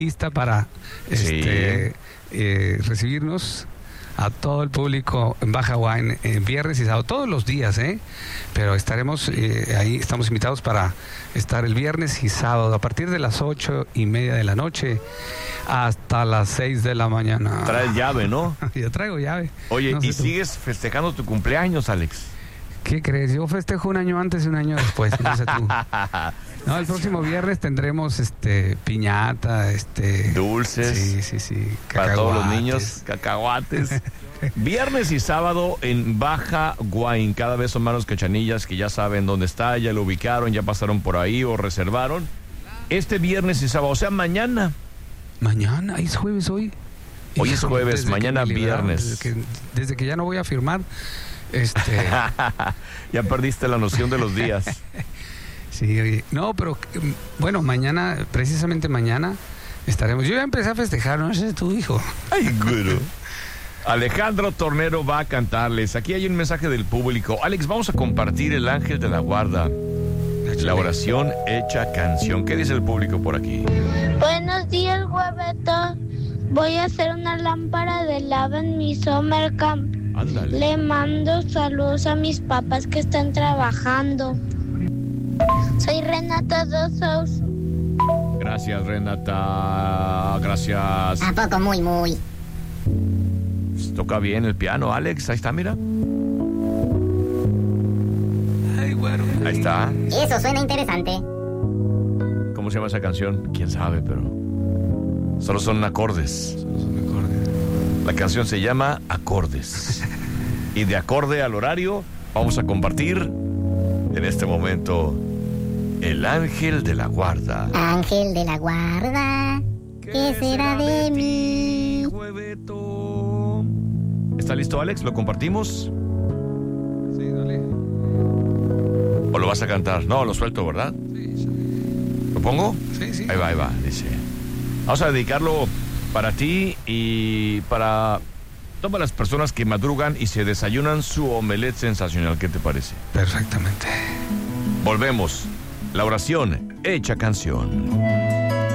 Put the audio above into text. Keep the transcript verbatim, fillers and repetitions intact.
lista para este, sí. eh, recibirnos a todo el público en Baja Wine eh, viernes y sábado, todos los días, ¿eh? Pero estaremos eh, ahí, estamos invitados para estar el viernes y sábado a partir de las ocho y media de la noche hasta las seis de la mañana. Traes llave, ¿no? Yo traigo llave. Oye, no sé ¿y tú. sigues festejando tu cumpleaños, Alex? ¿Qué crees? Yo festejo un año antes y un año después, no sé tú. No, el próximo viernes tendremos este piñata, este dulces. Sí, sí, sí. Para todos los niños, cacahuates. Viernes y sábado en Baja Wine. Cada vez son más los cachanillas que ya saben dónde está, ya lo ubicaron, ya pasaron por ahí o reservaron. Este viernes y sábado, o sea, mañana. Mañana, es jueves hoy. Hoy es jueves, desde mañana viernes. Desde que, desde que ya no voy a firmar, este. Ya perdiste la noción de los días. Sí, oye, no, pero bueno, mañana, precisamente mañana estaremos. Yo ya empecé a festejar, no sé tu hijo. Ay, guru. Alejandro Tornero va a cantarles. Aquí hay un mensaje del público. Alex, vamos a compartir el ángel de la guarda. La oración hecha canción. ¿Qué dice el público por aquí? Buenos días, hueveto. Voy a hacer una lámpara de lava en mi summer camp. Ándale. Le mando saludos a mis papás que están trabajando. Soy Renata Dosos. Gracias, Renata. Gracias. ¿A poco muy, muy? Toca bien el piano, Alex. Ahí está, mira. Ay, bueno. Ahí está. Eso suena interesante. ¿Cómo se llama esa canción? Quién sabe, pero solo son acordes. Solo son acordes. La canción se llama Acordes. Y de acorde al horario, vamos a compartir en este momento el ángel de la guarda. Ángel de la guarda, ¿qué será de mí? Jueveto. ¿Está listo, Alex? ¿Lo compartimos? Sí, dale. ¿O lo vas a cantar? No, lo suelto, ¿verdad? Sí, sí. ¿Lo pongo? Sí, sí. Ahí va, ahí va, dice. Vamos a dedicarlo para ti y para todas las personas que madrugan y se desayunan su omelette sensacional. ¿Qué te parece? Perfectamente. Volvemos. La oración hecha canción.